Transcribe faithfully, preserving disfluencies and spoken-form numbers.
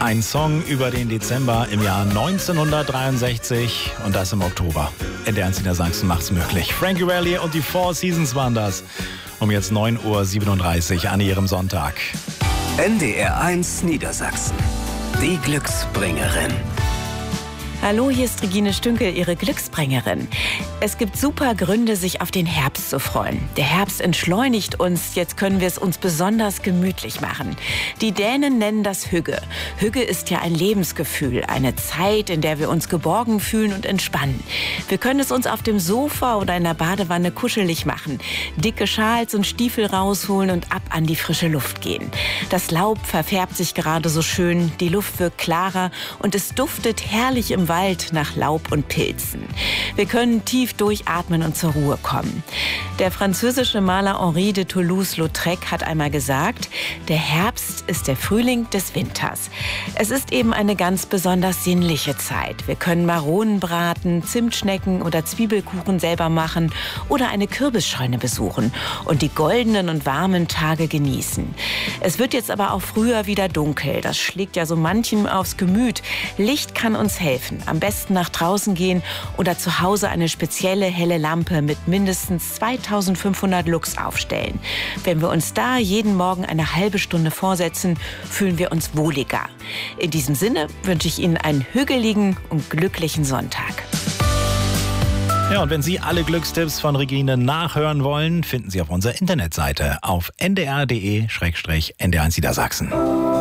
Ein Song über den Dezember im Jahr neunzehnhundertdreiundsechzig und das im Oktober. N D R eins Niedersachsen macht's möglich. Frankie Valli und die Four Seasons waren das. Um jetzt neun Uhr siebenunddreißig an ihrem Sonntag. N D R eins Niedersachsen. Die Glücksbringerin. Hallo, hier ist Regine Stünkel, Ihre Glücksbringerin. Es gibt super Gründe, sich auf den Herbst zu freuen. Der Herbst entschleunigt uns, jetzt können wir es uns besonders gemütlich machen. Die Dänen nennen das Hygge. Hygge ist ja ein Lebensgefühl, eine Zeit, in der wir uns geborgen fühlen und entspannen. Wir können es uns auf dem Sofa oder in der Badewanne kuschelig machen, dicke Schals und Stiefel rausholen und ab an die frische Luft gehen. Das Laub verfärbt sich gerade so schön, die Luft wirkt klarer und es duftet herrlich im Wald nach Laub und Pilzen. Wir können tief durchatmen und zur Ruhe kommen. Der französische Maler Henri de Toulouse-Lautrec hat einmal gesagt, der Herbst ist der Frühling des Winters. Es ist eben eine ganz besonders sinnliche Zeit. Wir können Maronen braten, Zimtschnecken oder Zwiebelkuchen selber machen oder eine Kürbisscheune besuchen und die goldenen und warmen Tage genießen. Es wird jetzt aber auch früher wieder dunkel. Das schlägt ja so manchem aufs Gemüt. Licht kann uns helfen. Am besten nach draußen gehen oder zu Hause eine spezielle helle Lampe mit mindestens zweitausendfünfhundert Lux aufstellen. Wenn wir uns da jeden Morgen eine halbe Stunde vorsetzen, fühlen wir uns wohliger. In diesem Sinne wünsche ich Ihnen einen hügeligen und glücklichen Sonntag. Ja, und wenn Sie alle Glückstipps von Regine nachhören wollen, finden Sie auf unserer Internetseite auf n d r punkt d e slash n d r eins Niedersachsen.